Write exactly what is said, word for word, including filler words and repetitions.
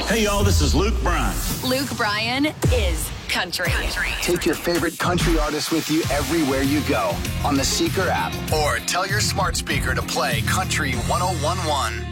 Hey, y'all, this is Luke Bryan. Luke Bryan is country. country. Take your favorite country artists with you everywhere you go on the Seeker app. Or tell your smart speaker to play Country one oh one one.